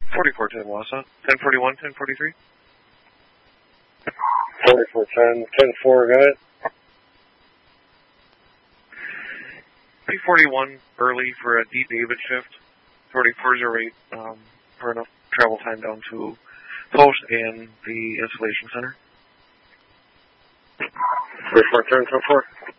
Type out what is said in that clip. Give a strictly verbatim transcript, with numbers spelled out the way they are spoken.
forty-four ten Wausau. ten forty-one, ten forty-three. forty-four ten, ten four, got it. P forty-one early for a D David shift. forty-fours are right um, for enough travel time down to post and the installation center. forty-four ten, ten four.